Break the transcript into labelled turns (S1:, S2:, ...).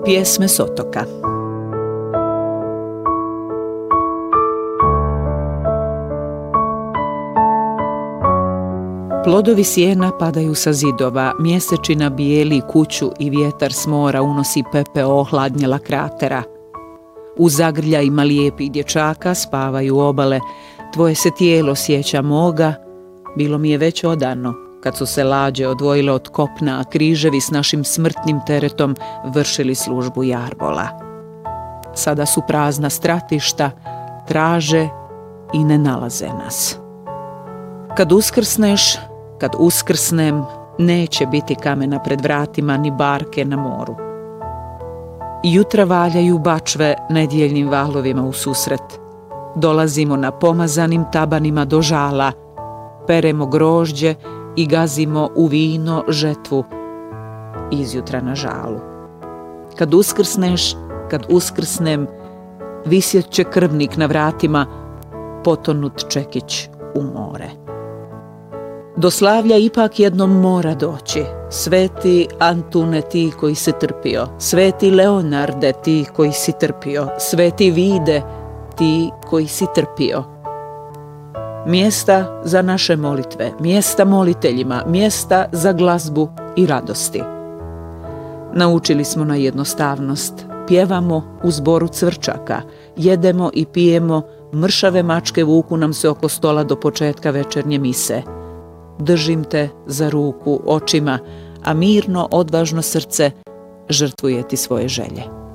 S1: Pjesme s otoka. Plodovi sjena padaju sa zidova, mjesečina bijeli kuću i vjetar s mora unosi pepeo ohladnjela kratera. U zagrljajima lijepih dječaka spavaju obale, tvoje se tijelo sjeća moga, bilo mi je već odano kad su se lađe odvojile od kopna, a križevi s našim smrtnim teretom vršili službu jarbola. Sada su prazna stratišta, traže i ne nalaze nas. Kad uskrsnem, neće biti kamena pred vratima ni barke na moru. Jutra valjaju bačve nedjeljnim valovima u susret. Dolazimo na pomazanim tabanima do žala, peremo grožđe i gazimo u vino žetvu izjutra na žalu. Kad uskrsnem, visjet će krvnik na vratima, potonut čekić u more. Do slavlja ipak jednom mora doći. Sveti Antune, ti koji si trpio, sveti Leonarde, ti koji si trpio, sveti Vide, ti koji si trpio. Mjesta za naše molitve, mjesta moliteljima, mjesta za glazbu i radosti. Naučili smo na jednostavnost, pjevamo u zboru cvrčaka, jedemo i pijemo, mršave mačke vuku nam se oko stola do početka večernje mise. Držim te za ruku očima, a mirno, odvažno srce žrtvuje ti svoje želje.